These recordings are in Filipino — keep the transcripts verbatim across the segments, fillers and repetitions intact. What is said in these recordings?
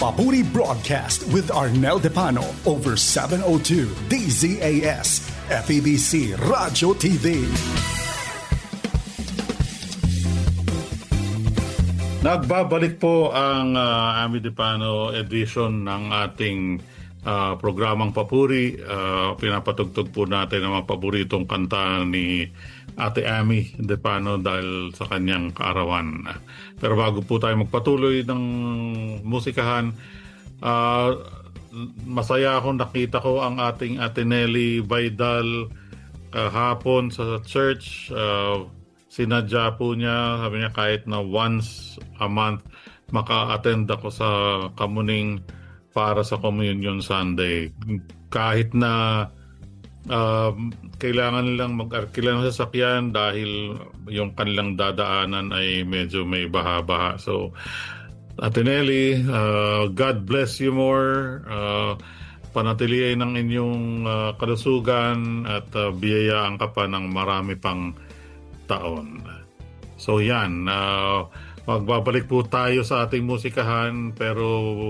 Papuri Broadcast with Arnel Depano over seven oh two D Z A S, F E B C Radio T V. Nagbabalik po ang uh, Ami Depano edition ng ating uh, programang Papuri. Uh, pinapatugtog po natin ang mga paboritong kanta ni Ate Ami Depano dahil sa kanyang kaarawan. Pero bago po tayo magpatuloy ng musikahan, uh, masaya akong nakita ko ang ating Ate Nelly Baidal kahapon sa church. Uh, sinadya po niya, sabi niya kahit na once a month maka-attend ako sa kamuning para sa Communion Sunday. Kahit na uh, kailangan nilang mag-arkila ng sasakyan dahil yung kanilang dadaanan ay medyo may baha-baha. So, Ate Nelly, uh, God bless you more. Uh, panatilihin ng inyong uh, kalusugan at uh, biyayaan ka pa ng marami pang taon. So yan, uh, magbabalik po tayo sa ating musikahan, pero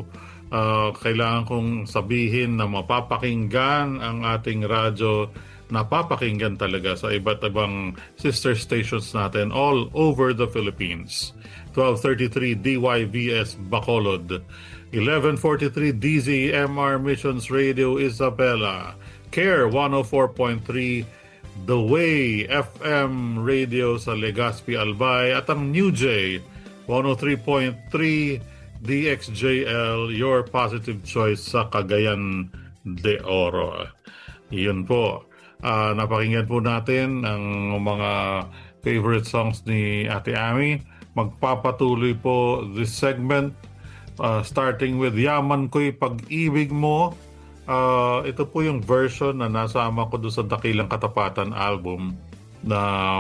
uh, kailangan kong sabihin na mapapakinggan ang ating radyo, napapakinggan talaga sa iba't ibang sister stations natin all over the Philippines. twelve thirty-three D Y V S Bacolod, eleven forty-three D Z M R Missions Radio Isabela, Care one oh four point three The Way F M Radio sa Legazpi, Albay, at ang New J one oh three point three D X J L, your positive choice sa Cagayan de Oro. Yun po. Uh, napakinggan po natin ang mga favorite songs ni Ate Ami. Magpapatuloy po this segment uh, starting with Yaman Ko'y Pag-ibig Mo. Uh, ito po yung version na nasama ko doon sa Dakilang Katapatan album na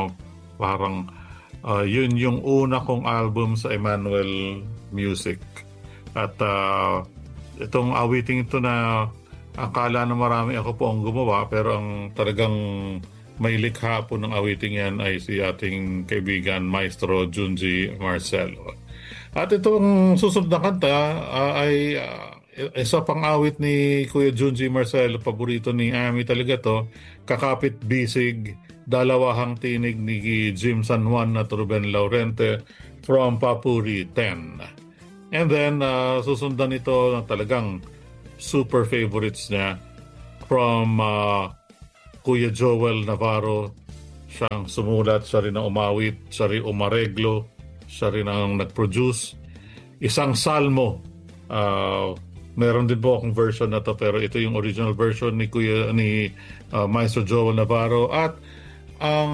parang uh, yun yung una kong album sa Emmanuel Music. At uh, itong awiting ito na akala na marami ako po ang gumawa, pero ang talagang may likha po ng awiting yan ay si ating kaibigan Maestro Junji Marcelo. At itong susunod na kanta uh, ay uh, isa pang awit ni Kuya Junji Marcelo, paborito ni Ami talaga to, Kakapit Bisig, Dalawahang Tinig ni Jim San Juan at Ruben Laurente from Papuri ten. And then uh, susundan ito na talagang super favorites niya from uh, Kuya Joel Navarro. Siyang sumulat, siya rin ang umawit, siya rin umareglo, siya rin ang nag-produce. Isang salmo. Uh, meron din po akong version na to, pero ito yung original version ni Kuya ni uh, Maestro Joel Navarro. At ang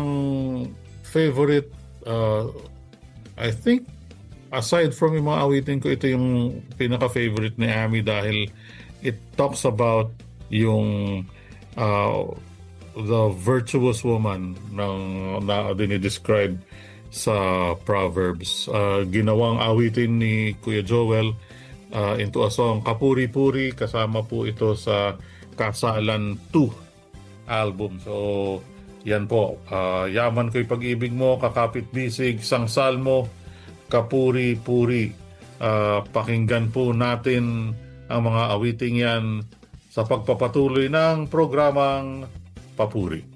favorite, uh, I think, aside from yung mga awitin ko, ito yung pinaka-favorite ni Ami dahil it talks about yung uh, the virtuous woman ng na dinidescribe sa Proverbs. Uh, ginawang awitin ni Kuya Joel uh, into a song, Kapuri-puri, kasama po ito sa Kasalan two album. So, yan po. Uh, Yaman Ko'y Pag-ibig Mo, Kakapit Bisig, Sang Salmo, Kapuri-puri. Uh, pakinggan po natin ang mga awiting yan sa pagpapatuloy ng programang Papuri.